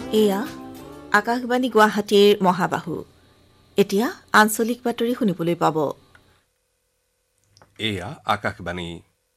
এয়া আকাশবাণী গুৱাহাটীৰ মহাবাহু এতিয়া আঞ্চলিক বাতৰি শুনিবলৈ পাব এয়া আকাশবাণী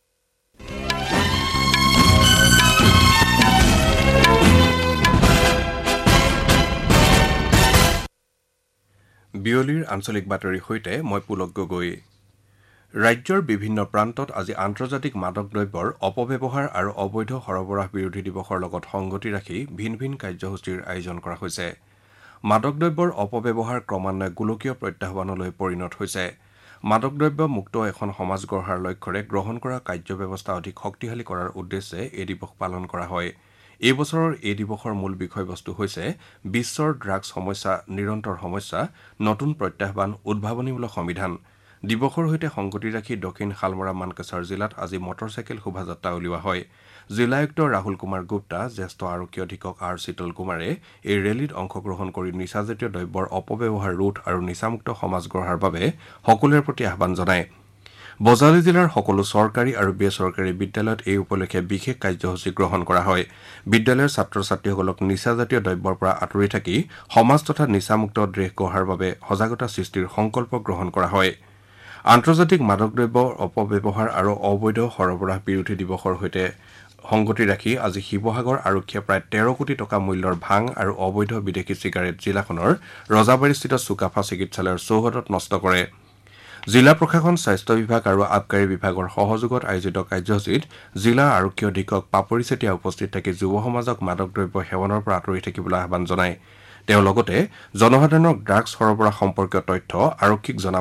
বিয়লিৰ আঞ্চলিক বাতৰিৰ সৈতে মই পুলক গগৈ ৰাজ্যৰ বিভিন্ন প্ৰান্তত আজি আন্তৰ্জাতিক মাদক দ্ৰব্যৰ অপব্যৱহাৰ আৰু অবৈধ সৰবৰাহ বিৰোধী দিৱসৰ লগত সংগতি ৰাখি ভিন ভিন কাৰ্যসূচীৰ আয়োজন কৰা হৈছে মাদক দ্ৰব্যৰ অপব্যৱহাৰ ক্ৰমান্বয়ে গোলকীয় প্ৰত্যাহ্বানলৈ পৰিণত হৈছে মাদক দ্ৰব্য মুক্ত এখন সমাজ গঢ়াৰ লক্ষ্যৰে গ্ৰহণ কৰা কাৰ্যব্যৱস্থা অধিক শক্তিশালী কৰাৰ উদ্দেশ্যে এই দিৱস পালন কৰা হয় এই বছৰৰ এই দিৱসৰ মূল বিষয়বস্তু হৈছে বিশ্বৰ ড্ৰাগছ সমস্যা নিৰন্তৰ সমস্যা নতুন প্ৰত্যাহ্বান উদ্ভাৱনীমূলক সংবিধান দিৱসৰ সৈতে সংগতি ৰাখি দক্ষিণ শালমৰা মানকাছাৰ জিলাত আজি মটৰচাইকেল শোভাযাত্ৰা উলিওৱা হয় জিলা আয়ুক্ত ৰাহুল কুমাৰ গুপ্তা জ্যেষ্ঠ আৰক্ষী অধীক্ষক আৰ শীতল কুমাৰে এই ৰেলীত অংশগ্ৰহণ কৰি নিচাজাতীয় দ্ৰব্যৰ অপব্যৱহাৰ ৰোধ আৰু নিচামুক্ত সমাজ গঢ়াৰ বাবে সকলোৰে প্ৰতি আহ্বান জনায় বজালী জিলাৰ সকলো চৰকাৰী আৰু বেচৰকাৰী বিদ্যালয়ত এই উপলক্ষে বিশেষ কাৰ্যসূচী গ্ৰহণ কৰা হয় বিদ্যালয়ৰ ছাত্ৰ ছাত্ৰীসকলক নিচাজাতীয় দ্ৰব্যৰ পৰা আঁতৰি থাকি সমাজ তথা নিচামুক্ত দেশ গঢ়াৰ বাবে সজাগতা সৃষ্টিৰ সংকল্প গ্ৰহণ কৰা হয় আন্তৰ্জাতিক মাদক দ্ৰব্যৰ অপব্যৱহাৰ আৰু অবৈধ সৰবৰাহ বিৰোধী দিৱসৰ সৈতে সংগতি ৰাখি আজি শিৱসাগৰ আৰক্ষীয়ে প্ৰায় 13 কোটি টকা মূল্যৰ ভাং আৰু অবৈধ বিদেশী চিগাৰেট জিলাখনৰ ৰজাবাৰীস্থিত চুকাফা চিকিৎসালয়ৰ চৌহদত নষ্ট কৰে জিলা প্ৰশাসন স্বাস্থ্য বিভাগ আৰু আবকাৰী বিভাগৰ সহযোগত আয়োজিত কাৰ্যসূচীত জিলা আৰক্ষী অধীক্ষক পাপৰি চেতিয়া উপস্থিত থাকি যুৱ সমাজক মাদক দ্ৰব্য সেৱনৰ পৰা আঁতৰি থাকিবলৈ আহ্বান জনায় তেওঁ লগতে জনসাধাৰণক ড্ৰাগছ সৰবৰাহ সম্পৰ্কীয় তথ্য আৰক্ষীক জনাব